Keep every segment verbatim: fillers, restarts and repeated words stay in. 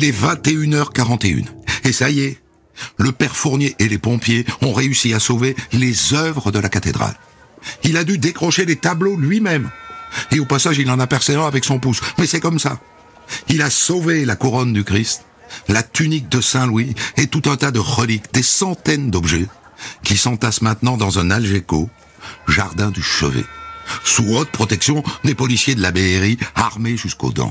Il est vingt et une heures quarante et une. Et ça y est, le père Fournier et les pompiers ont réussi à sauver les œuvres de la cathédrale. Il a dû décrocher les tableaux lui-même. Et au passage, il en a percé un avec son pouce. Mais c'est comme ça. Il a sauvé la couronne du Christ, la tunique de Saint-Louis et tout un tas de reliques, des centaines d'objets qui s'entassent maintenant dans un algéco, jardin du chevet, sous haute protection des policiers de la B R I armés jusqu'aux dents.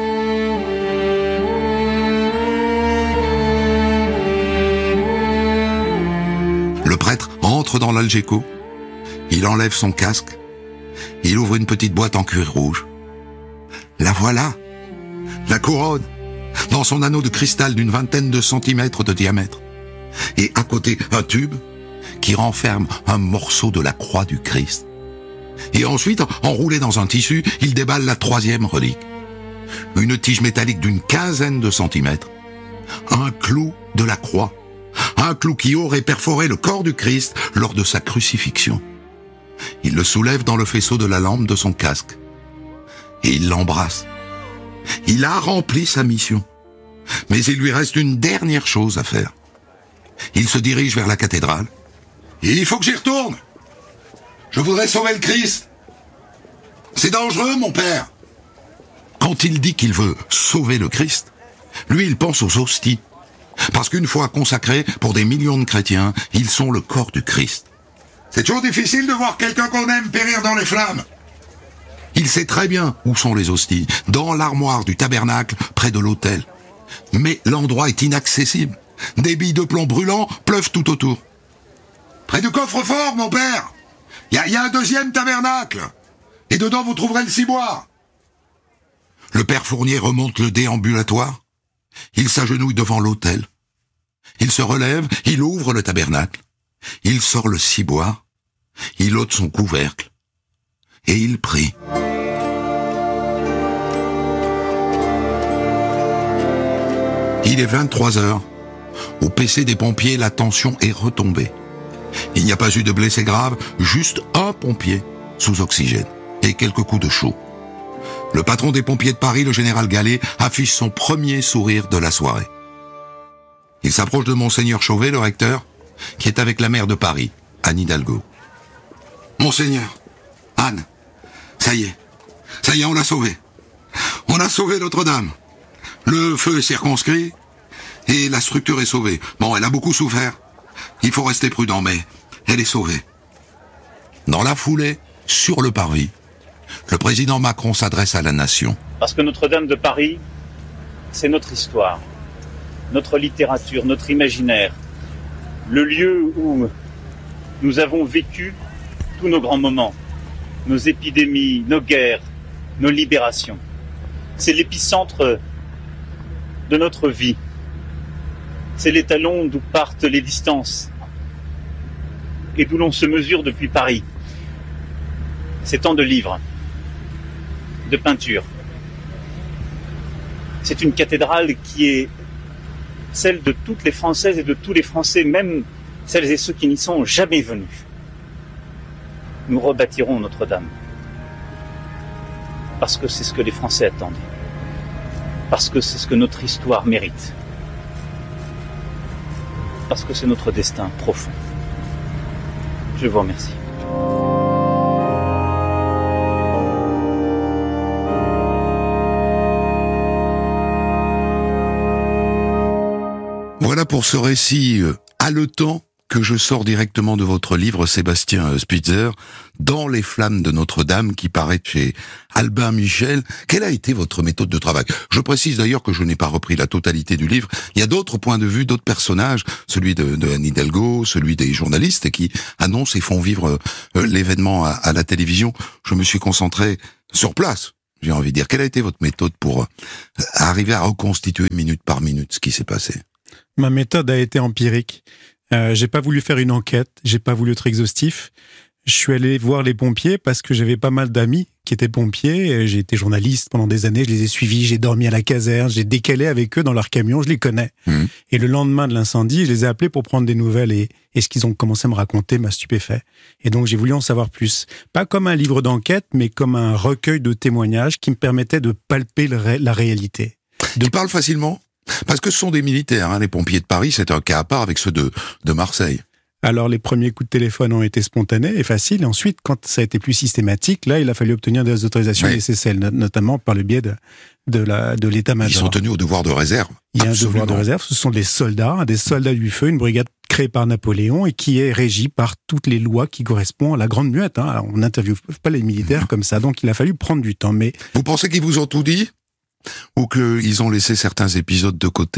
Le prêtre entre dans l'algéco, il enlève son casque, il ouvre une petite boîte en cuir rouge. La voilà, la couronne, dans son anneau de cristal d'une vingtaine de centimètres de diamètre. Et à côté, un tube qui renferme un morceau de la croix du Christ. Et ensuite, enroulé dans un tissu, il déballe la troisième relique. Une tige métallique d'une quinzaine de centimètres. Un clou de la croix. Un clou qui aurait perforé le corps du Christ lors de sa crucifixion. Il le soulève dans le faisceau de la lampe de son casque. Et il l'embrasse. Il a rempli sa mission. Mais il lui reste une dernière chose à faire. Il se dirige vers la cathédrale. Et il faut que j'y retourne. Je voudrais sauver le Christ. C'est dangereux, mon père. Quand il dit qu'il veut sauver le Christ, lui, il pense aux hosties. Parce qu'une fois consacrés pour des millions de chrétiens, ils sont le corps du Christ. C'est toujours difficile de voir quelqu'un qu'on aime périr dans les flammes. Il sait très bien où sont les hosties, dans l'armoire du tabernacle, près de l'autel. Mais l'endroit est inaccessible. Des billes de plomb brûlants pleuvent tout autour. Près du coffre-fort, mon père, il y, y a un deuxième tabernacle. Et dedans, vous trouverez le ciboire. Le père Fournier remonte le déambulatoire. Il s'agenouille devant l'autel. Il se relève, il ouvre le tabernacle. Il sort le ciboire. Il ôte son couvercle. Et il prie. Il est vingt-trois heures. Au P C des pompiers, la tension est retombée. Il n'y a pas eu de blessés graves, juste un pompier sous oxygène et quelques coups de chaud. Le patron des pompiers de Paris, le général Gallet, affiche son premier sourire de la soirée. Il s'approche de Monseigneur Chauvet, le recteur, qui est avec la maire de Paris, Anne Hidalgo. « Monseigneur, Anne, ça y est, ça y est, on l'a sauvée. On a sauvé Notre-Dame. Le feu est circonscrit et la structure est sauvée. Bon, elle a beaucoup souffert. Il faut rester prudent, mais elle est sauvée. » Dans la foulée, sur le parvis, le président Macron s'adresse à la nation. Parce que Notre-Dame de Paris, c'est notre histoire, notre littérature, notre imaginaire, le lieu où nous avons vécu tous nos grands moments, nos épidémies, nos guerres, nos libérations. C'est l'épicentre de notre vie. C'est l'étalon d'où partent les distances et d'où l'on se mesure depuis Paris. C'est tant de livres, de peintures. C'est une cathédrale qui est celle de toutes les Françaises et de tous les Français, même celles et ceux qui n'y sont jamais venus. Nous rebâtirons Notre-Dame. Parce que c'est ce que les Français attendent. Parce que c'est ce que notre histoire mérite. Parce que c'est notre destin profond. Je vous remercie. Voilà pour ce récit haletant que je sors directement de votre livre, Sébastien Spitzer, Dans les flammes de Notre-Dame, qui paraît chez Albin Michel. Quelle a été votre méthode de travail ? Je précise d'ailleurs que je n'ai pas repris la totalité du livre. Il y a d'autres points de vue, d'autres personnages, celui de, de Anne Hidalgo, celui des journalistes qui annoncent et font vivre euh, l'événement à, à la télévision. Je me suis concentré sur place, j'ai envie de dire. Quelle a été votre méthode pour euh, arriver à reconstituer minute par minute ce qui s'est passé ? Ma méthode a été empirique. Euh, j'ai pas voulu faire une enquête, j'ai pas voulu être exhaustif. Je suis allé voir les pompiers parce que j'avais pas mal d'amis qui étaient pompiers. J'ai été journaliste pendant des années, je les ai suivis, j'ai dormi à la caserne, j'ai décalé avec eux dans leur camion, je les connais. Mmh. Et le lendemain de l'incendie, je les ai appelés pour prendre des nouvelles et, et ce qu'ils ont commencé à me raconter m'a stupéfait. Et donc j'ai voulu en savoir plus. Pas comme un livre d'enquête, mais comme un recueil de témoignages qui me permettait de palper le ré- la réalité. De... Tu parles facilement ? Parce que ce sont des militaires, hein. Les pompiers de Paris, c'est un cas à part avec ceux de, de Marseille. Alors, les premiers coups de téléphone ont été spontanés et faciles. Et ensuite, quand ça a été plus systématique, là, il a fallu obtenir des autorisations Oui. nécessaires, notamment par le biais de, de, la, de l'état-major. Ils sont tenus au devoir de réserve. Il y a Absolument. un devoir de réserve. Ce sont des soldats, des soldats du feu, une brigade créée par Napoléon et qui est régie par toutes les lois qui correspondent à la Grande Muette. Hein. Alors, on n'interviewe pas les militaires mmh. comme ça, donc il a fallu prendre du temps. Mais vous pensez qu'ils vous ont tout dit ? Ou qu'ils ont laissé certains épisodes de côté ?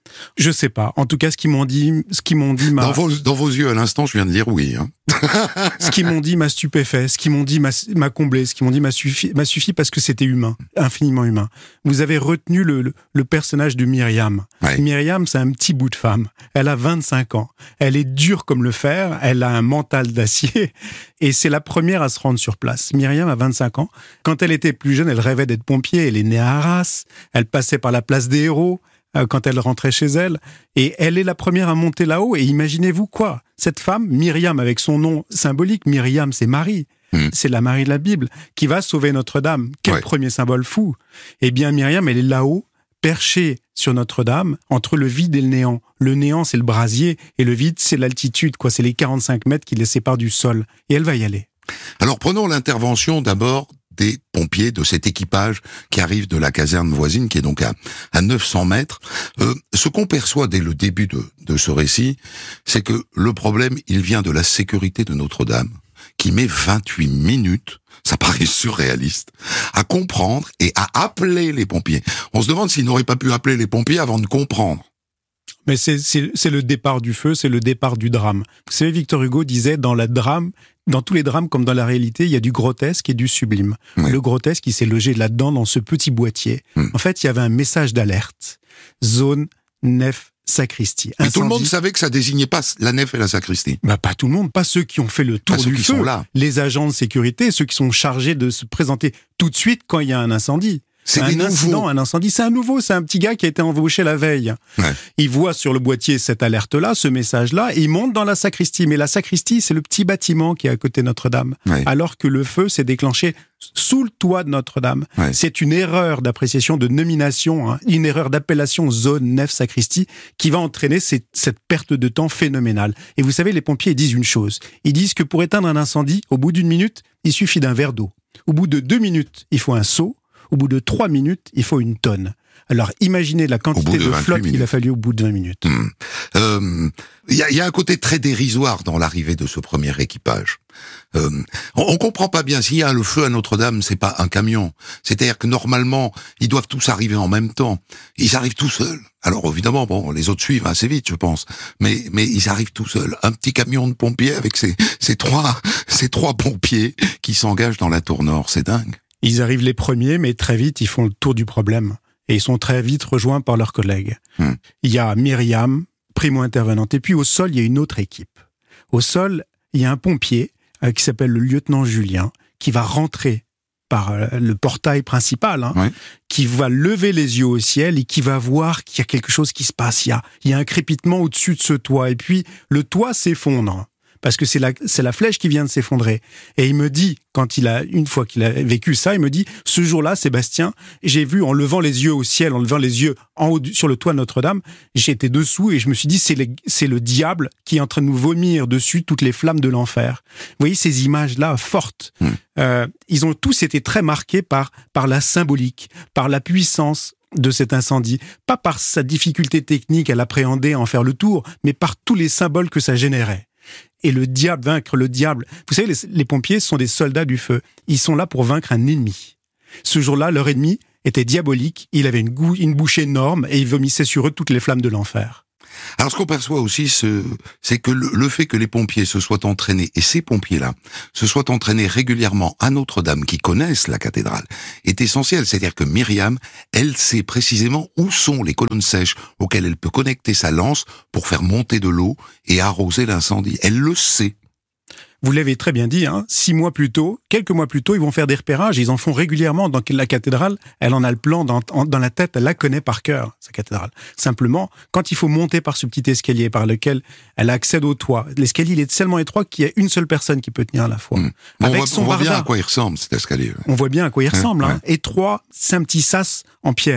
Je sais pas. En tout cas, ce qu'ils m'ont dit, ce qu'ils m'ont dit m'a... Dans vos, dans vos yeux, à l'instant, je viens de dire oui. Hein. Ce qu'ils m'ont dit m'a stupéfait. Ce qu'ils m'ont dit m'a, m'a comblé. Ce qu'ils m'ont dit m'a suffi, m'a suffi parce que c'était humain, infiniment humain. Vous avez retenu le, le, le personnage de Myriam. Ouais. Myriam, c'est un petit bout de femme. Elle a vingt-cinq ans. Elle est dure comme le fer. Elle a un mental d'acier. Et c'est la première à se rendre sur place. Myriam a vingt-cinq ans. Quand elle était plus jeune, elle rêvait d'être pompier. Elle est née à Arras. Elle passait par la place des Héros quand elle rentrait chez elle, et elle est la première à monter là-haut, et imaginez-vous quoi, cette femme, Myriam, avec son nom symbolique, Myriam, c'est Marie, mmh. c'est la Marie de la Bible, qui va sauver Notre-Dame. Quel ouais. premier symbole fou. Eh bien, Myriam, elle est là-haut, perchée sur Notre-Dame, entre le vide et le néant. Le néant, c'est le brasier, et le vide, c'est l'altitude, quoi. C'est les quarante-cinq mètres qui les séparent du sol, et elle va y aller. Alors, prenons l'intervention d'abord des pompiers, de cet équipage qui arrive de la caserne voisine, qui est donc à, à neuf cents mètres. Euh, ce qu'on perçoit dès le début de, de ce récit, c'est que le problème, il vient de la sécurité de Notre-Dame, qui met vingt-huit minutes, ça paraît surréaliste, à comprendre et à appeler les pompiers. On se demande s'ils n'auraient pas pu appeler les pompiers avant de comprendre. Mais c'est, c'est, c'est le départ du feu, c'est le départ du drame. Vous savez, Victor Hugo disait, dans la drame, dans tous les drames comme dans la réalité, il y a du grotesque et du sublime. Oui. Le grotesque, il s'est logé là-dedans, dans ce petit boîtier. Hum. En fait, il y avait un message d'alerte. Zone, nef, sacristie. Mais tout le monde savait que ça désignait pas la nef et la sacristie. Bah, pas tout le monde, pas ceux qui ont fait le tour pas du ceux qui feu. Sont là. Les agents de sécurité, ceux qui sont chargés de se présenter tout de suite quand il y a un incendie. C'est un incident, un incendie. C'est un nouveau, c'est un petit gars qui a été embauché la veille. Ouais. Il voit sur le boîtier cette alerte-là, ce message-là, et il monte dans la sacristie. Mais la sacristie, c'est le petit bâtiment qui est à côté de Notre-Dame. Ouais. Alors que le feu s'est déclenché sous le toit de Notre-Dame. Ouais. C'est une erreur d'appréciation, de nomination, hein, une erreur d'appellation zone, nef, sacristie, qui va entraîner cette, cette perte de temps phénoménale. Et vous savez, les pompiers disent une chose. Ils disent que pour éteindre un incendie, au bout d'une minute, il suffit d'un verre d'eau. Au bout de deux minutes, il faut un seau. Au bout de trois minutes, il faut une tonne. Alors, imaginez la quantité de, de flotte qu'il a fallu au bout de vingt minutes. Il mmh. euh, y, a, y a un côté très dérisoire dans l'arrivée de ce premier équipage. Euh, on, on comprend pas bien. S'il y a le feu à Notre-Dame, c'est pas un camion. C'est-à-dire que normalement, ils doivent tous arriver en même temps. Ils arrivent tout seuls. Alors évidemment, bon, les autres suivent assez vite, je pense. Mais mais ils arrivent tout seuls. Un petit camion de pompiers avec ces ces trois ces trois pompiers qui s'engagent dans la tour nord. C'est dingue. Ils arrivent les premiers, mais très vite, ils font le tour du problème. Et ils sont très vite rejoints par leurs collègues. Mmh. Il y a Myriam, primo-intervenante. Et puis au sol, il y a une autre équipe. Au sol, il y a un pompier euh, qui s'appelle le lieutenant Julien, qui va rentrer par euh, le portail principal, hein, oui. qui va lever les yeux au ciel et qui va voir qu'il y a quelque chose qui se passe. Il y a, il y a un crépitement au-dessus de ce toit. Et puis, le toit s'effondre. Parce que c'est la, c'est la flèche qui vient de s'effondrer. Et il me dit, quand il a, une fois qu'il a vécu ça, il me dit, ce jour-là, Sébastien, j'ai vu, en levant les yeux au ciel, en levant les yeux en haut, sur le toit de Notre-Dame, j'étais dessous et je me suis dit, c'est, les, c'est le diable qui est en train de nous vomir dessus toutes les flammes de l'enfer. Vous voyez ces images-là fortes. Mmh. Euh, ils ont tous été très marqués par, par la symbolique, par la puissance de cet incendie. Pas par sa difficulté technique à l'appréhender, à en faire le tour, mais par tous les symboles que ça générait. Et le diable, vaincre le diable. Vous savez, les, les pompiers sont des soldats du feu. Ils sont là pour vaincre un ennemi. Ce jour-là, leur ennemi était diabolique. Il avait une, gou- une bouche énorme et il vomissait sur eux toutes les flammes de l'enfer. Alors, ce qu'on perçoit aussi, ce, c'est que le, le fait que les pompiers se soient entraînés, et ces pompiers-là, se soient entraînés régulièrement à Notre-Dame, qui connaissent la cathédrale, est essentiel. C'est-à-dire que Myriam, elle sait précisément où sont les colonnes sèches auxquelles elle peut connecter sa lance pour faire monter de l'eau et arroser l'incendie. Elle le sait. Vous l'avez très bien dit, hein, six mois plus tôt, quelques mois plus tôt, ils vont faire des repérages, ils en font régulièrement dans la cathédrale, elle en a le plan dans, dans la tête, elle la connaît par cœur, sa cathédrale. Simplement, quand il faut monter par ce petit escalier par lequel elle accède au toit, l'escalier il est tellement étroit qu'il y a une seule personne qui peut tenir à la fois. Mmh. Avec on voit, son on voit bien à quoi il ressemble cet escalier. On voit bien à quoi il ressemble, hein, hein. Étroit, c'est un petit sas en pierre.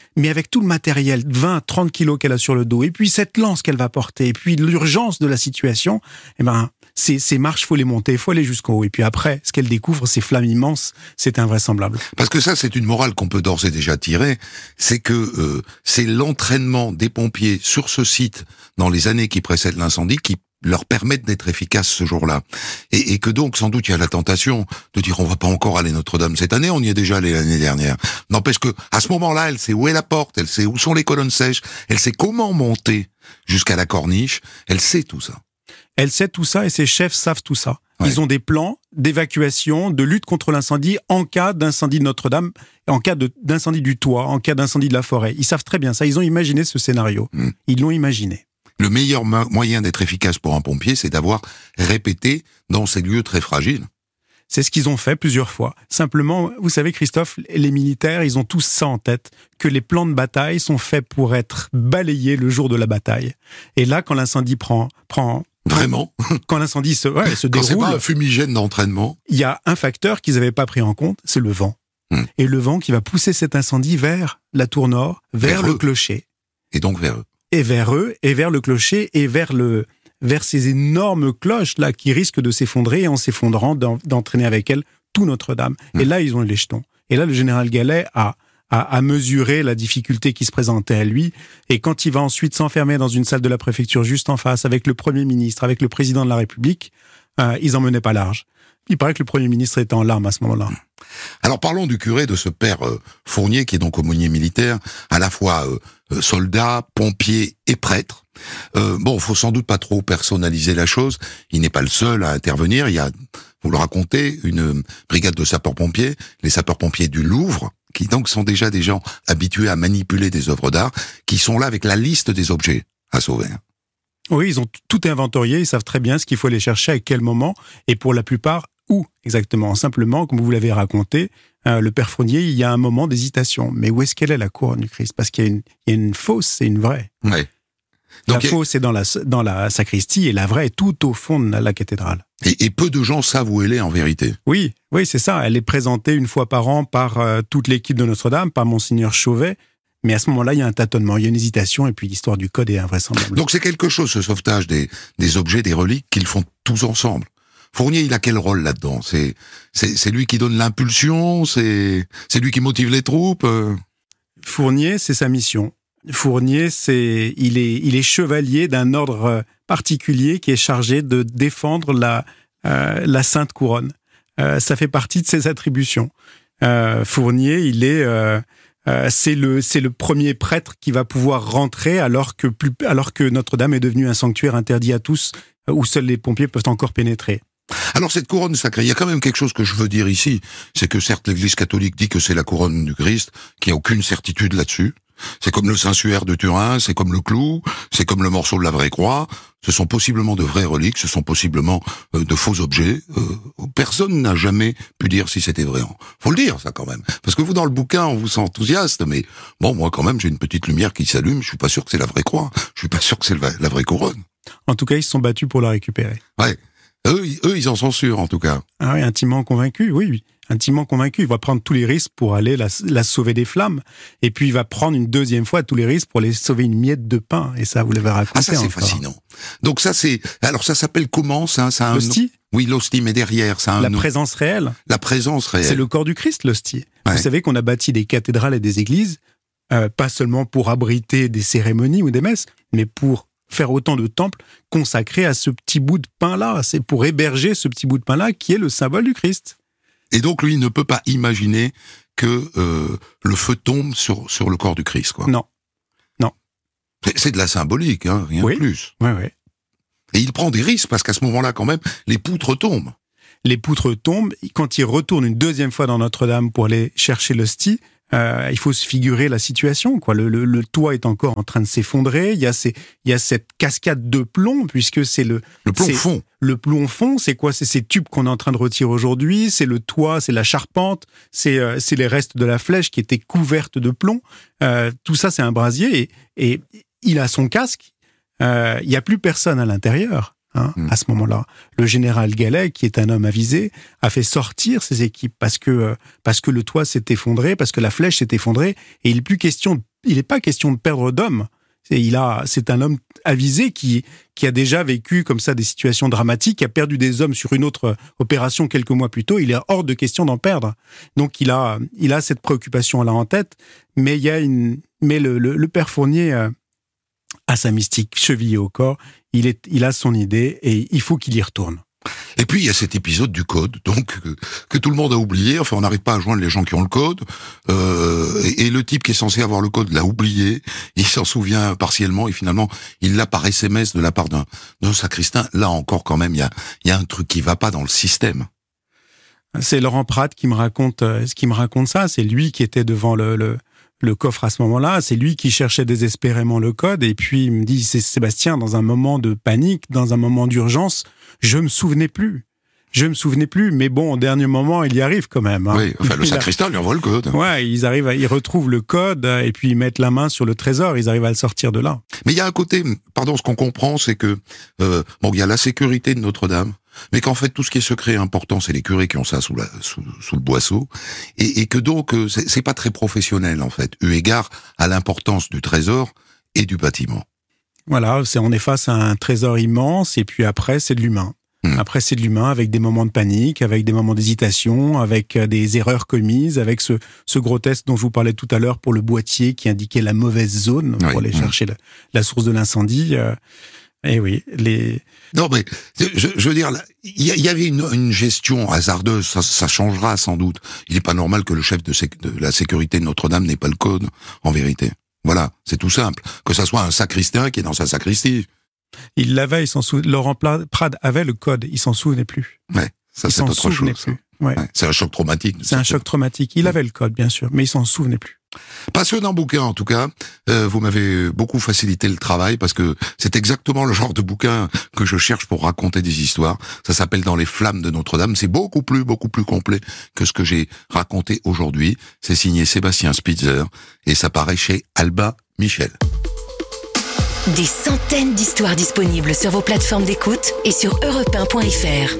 mais avec tout le matériel, vingt, trente kilos qu'elle a sur le dos, et puis cette lance qu'elle va porter, et puis l'urgence de la situation, eh ben, ces, ces marches, faut les monter, faut aller jusqu'en haut. Et puis après, ce qu'elle découvre, ces flammes immenses, c'est invraisemblable. Parce que ça, c'est une morale qu'on peut d'ores et déjà tirer, c'est que euh, c'est l'entraînement des pompiers sur ce site dans les années qui précèdent l'incendie qui leur permettent d'être efficaces ce jour-là. Et, et que donc, sans doute, il y a la tentation de dire on va pas encore aller Notre-Dame cette année, on y est déjà allé l'année dernière. N'empêche que, à ce moment-là, elle sait où est la porte, elle sait où sont les colonnes sèches, elle sait comment monter jusqu'à la corniche, elle sait tout ça. Elle sait tout ça et ses chefs savent tout ça. Ouais. Ils ont des plans d'évacuation, de lutte contre l'incendie en cas d'incendie de Notre-Dame, en cas de, d'incendie du toit, en cas d'incendie de la forêt. Ils savent très bien ça, ils ont imaginé ce scénario. Mmh. Ils l'ont imaginé. Le meilleur moyen d'être efficace pour un pompier, c'est d'avoir répété dans ces lieux très fragiles. C'est ce qu'ils ont fait plusieurs fois. Simplement, vous savez, Christophe, les militaires, ils ont tous ça en tête, que les plans de bataille sont faits pour être balayés le jour de la bataille. Et là, quand l'incendie prend... prend Vraiment ? Quand l'incendie se, ouais, se déroule... Quand c'est pas un fumigène d'entraînement. Il y a un facteur qu'ils n'avaient pas pris en compte, c'est le vent. Hum. Et le vent qui va pousser cet incendie vers la tour nord, vers, vers le eux. clocher. Et donc vers eux. Et vers eux, et vers le clocher, et vers le... vers ces énormes cloches là qui risquent de s'effondrer et en s'effondrant d'entraîner avec elles tout Notre-Dame. Mmh. Et là, ils ont les jetons. Et là, le général Gallet a, a, a mesuré la difficulté qui se présentait à lui. Et quand il va ensuite s'enfermer dans une salle de la préfecture juste en face avec le Premier ministre, avec le Président de la République, euh, ils en menaient pas large. Il paraît que le Premier ministre était en larmes à ce moment-là. Alors parlons du curé, de ce père euh, Fournier, qui est donc aumônier militaire, à la fois euh, soldat, pompier et prêtre. Euh, bon, faut sans doute pas trop personnaliser la chose. Il n'est pas le seul à intervenir. Il y a, vous le racontez, une brigade de sapeurs-pompiers, les sapeurs-pompiers du Louvre, qui donc sont déjà des gens habitués à manipuler des œuvres d'art, qui sont là avec la liste des objets à sauver. Oui, ils ont tout inventorié, ils savent très bien ce qu'il faut aller chercher, à quel moment, et pour la plupart, où exactement. Simplement, comme vous l'avez raconté, euh, le père Fournier, il y a un moment d'hésitation. Mais où est-ce qu'elle est, la couronne du Christ ? Parce qu'il y a une, il y a une fausse et une vraie. Ouais. Donc, la fausse est dans la, dans la sacristie et la vraie est tout au fond de la cathédrale. Et, et peu de gens savent où elle est en vérité. Oui, oui, c'est ça. Elle est présentée une fois par an par euh, toute l'équipe de Notre-Dame, par Monseigneur Chauvet. Mais à ce moment-là, il y a un tâtonnement, il y a une hésitation, et puis l'histoire du code est invraisemblable. Donc c'est quelque chose, ce sauvetage des, des objets, des reliques, qu'ils font tous ensemble. Fournier, il a quel rôle là-dedans ? C'est, c'est, c'est lui qui donne l'impulsion, c'est, c'est lui qui motive les troupes. Euh... Fournier, c'est sa mission. Fournier, c'est, il est, il est chevalier d'un ordre particulier qui est chargé de défendre la, euh, la Sainte Couronne. Euh, ça fait partie de ses attributions. Euh, Fournier, il est, euh, euh, c'est le, c'est le premier prêtre qui va pouvoir rentrer alors que plus, alors que Notre-Dame est devenue un sanctuaire interdit à tous, où seuls les pompiers peuvent encore pénétrer. Alors cette couronne sacrée, il y a quand même quelque chose que je veux dire ici, c'est que certes l'Église catholique dit que c'est la couronne du Christ, qu'il n'y a aucune certitude là-dessus. C'est comme le Saint-Suaire de Turin, c'est comme le clou, c'est comme le morceau de la vraie croix. Ce sont possiblement de vraies reliques, ce sont possiblement euh, de faux objets. Euh, personne n'a jamais pu dire si c'était vrai. Faut le dire, ça quand même. Parce que vous, dans le bouquin, on vous sent enthousiaste, mais bon, moi quand même, j'ai une petite lumière qui s'allume, je suis pas sûr que c'est la vraie croix, je suis pas sûr que c'est la vraie couronne. En tout cas, ils se sont battus pour la récupérer. Ouais. Eux, eux, ils en sont sûrs, en tout cas. Ah oui, intimement convaincus, oui, oui. Intimement convaincu, il va prendre tous les risques pour aller la, la sauver des flammes, et puis il va prendre une deuxième fois tous les risques pour les sauver une miette de pain, et ça, vous l'avez raconté. Ah, ça, c'est encore. Fascinant. Donc ça, c'est, alors ça s'appelle comment, ça, ça a l'hostie. Un... Oui, l'hostie, mais derrière, ça a un La nom. présence réelle. La présence réelle. C'est le corps du Christ, l'hostie. Ouais. Vous savez qu'on a bâti des cathédrales et des églises, euh, pas seulement pour abriter des cérémonies ou des messes, mais pour faire autant de temples consacrés à ce petit bout de pain-là. C'est pour héberger ce petit bout de pain-là qui est le symbole du Christ. Et donc, lui, il ne peut pas imaginer que euh, le feu tombe sur, sur le corps du Christ, quoi. Non. Non. C'est, c'est de la symbolique, hein, rien oui. de plus. Oui, oui. Et il prend des risques, parce qu'à ce moment-là, quand même, les poutres tombent. Les poutres tombent. Quand il retourne une deuxième fois dans Notre-Dame pour aller chercher l'hostie, Euh, il faut se figurer la situation, quoi. Le, le, le toit est encore en train de s'effondrer. Il y a ces, il y a cette cascade de plomb, puisque c'est le le plomb c'est, fond. Le plomb fond, c'est quoi ? C'est ces tubes qu'on est en train de retirer aujourd'hui. C'est le toit, c'est la charpente, c'est euh, c'est les restes de la flèche qui étaient couvertes de plomb. Euh, tout ça, c'est un brasier, et, et il a son casque. Euh, il y a plus personne à l'intérieur. Hein, mmh. À ce moment-là, le général Gallet, qui est un homme avisé, a fait sortir ses équipes parce que, euh, parce que le toit s'est effondré, parce que la flèche s'est effondrée, et il n'est plus question de il est pas question de perdre d'homme. C'est, il a, c'est un homme avisé qui, qui a déjà vécu comme ça des situations dramatiques, qui a perdu des hommes sur une autre opération quelques mois plus tôt. Il est hors de question d'en perdre. Donc il a, il a cette préoccupation-là en tête. Mais il y a une, mais le, le, le père Fournier euh, a sa mystique chevillée au corps. Il est, il a son idée et il faut qu'il y retourne. Et puis il y a cet épisode du code, donc que, que tout le monde a oublié. Enfin, on n'arrive pas à joindre les gens qui ont le code. Euh, et, et le type qui est censé avoir le code l'a oublié. Il s'en souvient partiellement et finalement il l'a par S M S de la part d'un, d'un sacristain. Là encore, quand même, il y a, il y a un truc qui va pas dans le système. C'est Laurent Prat qui me raconte, euh, qui me raconte ça. C'est lui qui était devant le, le le coffre à ce moment-là, c'est lui qui cherchait désespérément le code, et puis il me dit, c'est Sébastien, dans un moment de panique, dans un moment d'urgence, je me souvenais plus. Je me souvenais plus, mais bon, au dernier moment, il y arrive quand même. Hein. Oui, enfin, le sacristain lui envoie le code. Ouais, ils arrivent, à, ils retrouvent le code, et puis ils mettent la main sur le trésor, ils arrivent à le sortir de là. Mais il y a un côté, pardon, ce qu'on comprend, c'est que, euh, bon, il y a la sécurité de Notre-Dame, mais qu'en fait, tout ce qui est secret et important, c'est les curés qui ont ça sous, la, sous, sous le boisseau, et, et que donc, c'est, c'est pas très professionnel, en fait, eu égard à l'importance du trésor et du bâtiment. Voilà, c'est, on est face à un trésor immense, et puis après, c'est de l'humain. Mmh. Après, c'est de l'humain, avec des moments de panique, avec des moments d'hésitation, avec des erreurs commises, avec ce, ce gros test dont je vous parlais tout à l'heure pour le boîtier qui indiquait la mauvaise zone pour oui, aller mmh. chercher la, la source de l'incendie. Euh, et oui, les... Non, mais je, je veux dire, il y, y avait une, une gestion hasardeuse, ça, ça changera sans doute. Il n'est pas normal que le chef de, sé- de la sécurité de Notre-Dame n'ait pas le code, en vérité. Voilà, c'est tout simple. Que ça soit un sacristain qui est dans sa sacristie. Il l'avait, il s'en sou... Laurent Prade avait le code, il s'en souvenait plus. Ouais, ça il c'est autre chose. Plus. Ouais. Ouais, c'est un choc traumatique. C'est un choc traumatique. Il avait le code, bien sûr, mais il s'en souvenait plus. Passionnant bouquin, en tout cas. Euh, vous m'avez beaucoup facilité le travail parce que c'est exactement le genre de bouquin que je cherche pour raconter des histoires. Ça s'appelle Dans les flammes de Notre-Dame. C'est beaucoup plus, beaucoup plus complet que ce que j'ai raconté aujourd'hui. C'est signé Sébastien Spitzer et ça paraît chez Albin Michel. Des centaines d'histoires disponibles sur vos plateformes d'écoute et sur europe un point f r.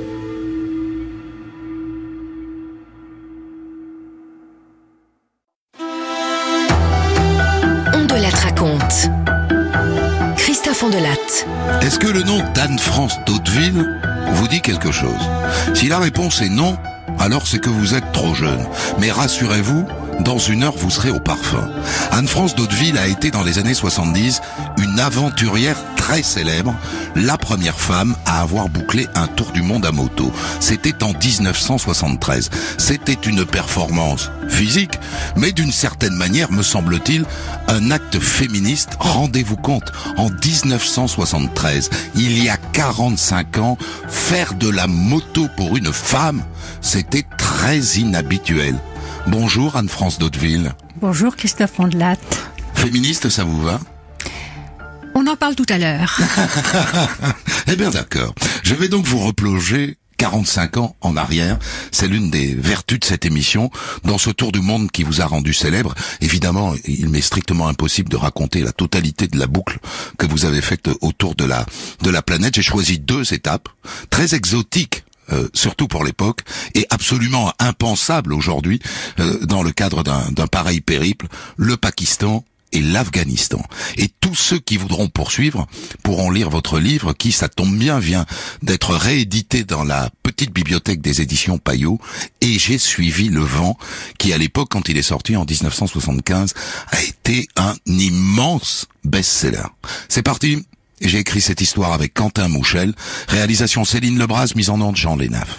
On de Latte raconte. Christophe Ondelatte. Est-ce que le nom d'Anne-France d'Hauteville vous dit quelque chose ? Si la réponse est non, alors c'est que vous êtes trop jeune. Mais rassurez-vous, dans une heure, vous serez au parfum. Anne-France d'Hauteville a été dans les années soixante-dix une aventurière très célèbre, la première femme à avoir bouclé un tour du monde à moto. C'était en dix-neuf cent soixante-treize. C'était une performance physique, mais d'une certaine manière, me semble-t-il, un acte féministe. Rendez-vous compte, en dix-neuf cent soixante-treize, il y a quarante-cinq ans, faire de la moto pour une femme, c'était très inhabituel. Bonjour Anne-France d'Hauteville. Bonjour Christophe Ondelatte. Féministe, ça vous va ? On en parle tout à l'heure. Eh bien d'accord. Je vais donc vous replonger quarante-cinq ans en arrière. C'est l'une des vertus de cette émission. Dans ce tour du monde qui vous a rendu célèbre, évidemment, il m'est strictement impossible de raconter la totalité de la boucle que vous avez faite autour de la, de la planète. J'ai choisi deux étapes très exotiques. Euh, surtout pour l'époque, et absolument impensable aujourd'hui euh, dans le cadre d'un, d'un pareil périple, le Pakistan et l'Afghanistan. Et tous ceux qui voudront poursuivre pourront lire votre livre qui, ça tombe bien, vient d'être réédité dans la petite bibliothèque des éditions Payot, et j'ai suivi le vent, qui à l'époque, quand il est sorti en dix-neuf cent soixante-quinze, a été un immense best-seller. C'est parti. J'ai écrit cette histoire avec Quentin Mouchel, réalisation Céline Lebras, mise en onde Jean Lénaf.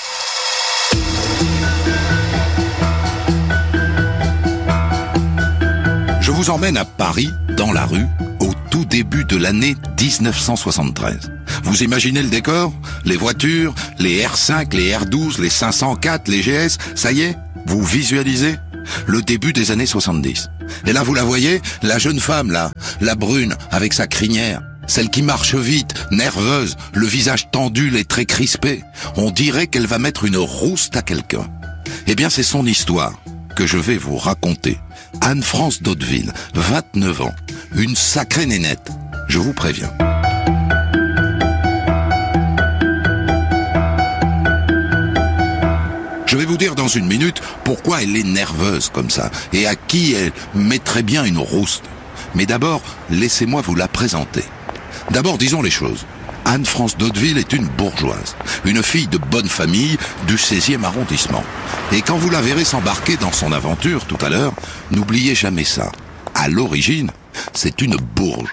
Je vous emmène à Paris, dans la rue, au tout début de l'année dix-neuf cent soixante-treize. Vous imaginez le décor ? Les voitures, les R cinq, les R douze, les cinq cent quatre, les G S, ça y est ? Vous visualisez ? Le début des années soixante-dix. Et là, vous la voyez ? La jeune femme, là, la brune, avec sa crinière. Celle qui marche vite, nerveuse, le visage tendu, les traits crispés. On dirait qu'elle va mettre une rouste à quelqu'un. Eh bien, c'est son histoire que je vais vous raconter. Anne-France d'Hauteville, vingt-neuf ans, une sacrée nénette, je vous préviens. Je vais vous dire dans une minute pourquoi elle est nerveuse comme ça et à qui elle mettrait bien une rouste. Mais d'abord, laissez-moi vous la présenter. D'abord, disons les choses. Anne-France d'Hauteville est une bourgeoise, une fille de bonne famille du seizième arrondissement. Et quand vous la verrez s'embarquer dans son aventure tout à l'heure, n'oubliez jamais ça. À l'origine, c'est une bourge.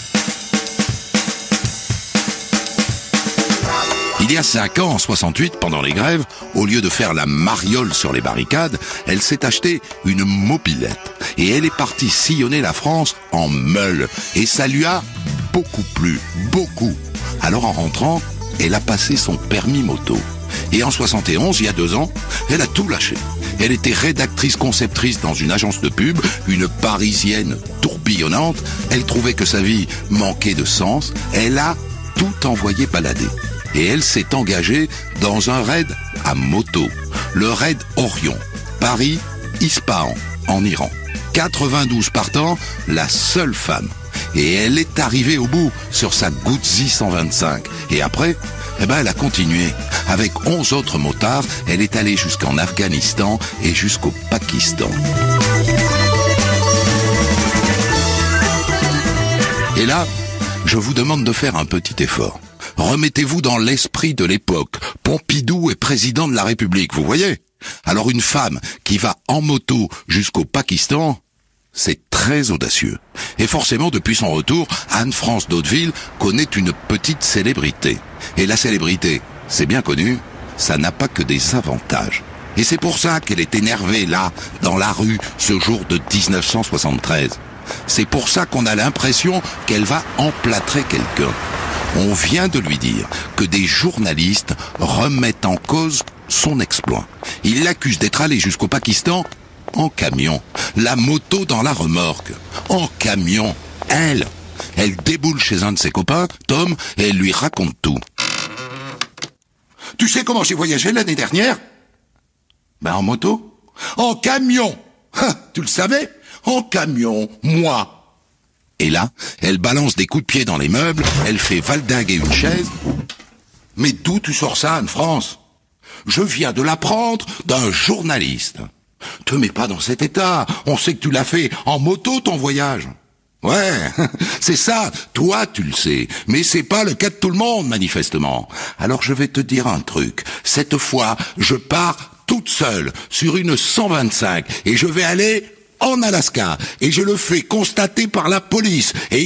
Il y a cinq ans, en soixante-huit, pendant les grèves, au lieu de faire la mariole sur les barricades, elle s'est achetée une mopilette. Et elle est partie sillonner la France en meule. Et ça lui a beaucoup plu, beaucoup. Alors en rentrant, elle a passé son permis moto. Et en soixante et onze, il y a deux ans, elle a tout lâché. Elle était rédactrice-conceptrice dans une agence de pub, une Parisienne tourbillonnante. Elle trouvait que sa vie manquait de sens. Elle a tout envoyé balader. Et elle s'est engagée dans un raid à moto, le raid Orion, Paris-Ispahan, en Iran. quatre-vingt-douze partants, la seule femme. Et elle est arrivée au bout sur sa Guzzi cent vingt-cinq. Et après, eh ben, elle a continué. Avec onze autres motards, elle est allée jusqu'en Afghanistan et jusqu'au Pakistan. Et là, je vous demande de faire un petit effort. Remettez-vous dans l'esprit de l'époque. Pompidou est président de la République, vous voyez? Alors une femme qui va en moto jusqu'au Pakistan, c'est très audacieux. Et forcément, depuis son retour, Anne-France d'Hauteville connaît une petite célébrité. Et la célébrité, c'est bien connu, ça n'a pas que des avantages. Et c'est pour ça qu'elle est énervée là, dans la rue, ce jour de dix-neuf cent soixante-treize. C'est pour ça qu'on a l'impression qu'elle va emplâtrer quelqu'un. On vient de lui dire que des journalistes remettent en cause son exploit. Ils l'accusent d'être allé jusqu'au Pakistan en camion. La moto dans la remorque. En camion. Elle, elle déboule chez un de ses copains, Tom, et elle lui raconte tout. Tu sais comment j'ai voyagé l'année dernière? Ben en moto. En camion. Ah, tu le savais? En camion, moi. Et là, elle balance des coups de pied dans les meubles, elle fait valdinguer une chaise. Mais d'où tu sors ça, Anne-France? Je viens de l'apprendre d'un journaliste. Te mets pas dans cet état, on sait que tu l'as fait en moto ton voyage. Ouais, c'est ça, toi tu le sais, mais c'est pas le cas de tout le monde manifestement. Alors je vais te dire un truc, cette fois je pars toute seule sur une cent vingt-cinq et je vais aller en Alaska et je le fais constater par la police et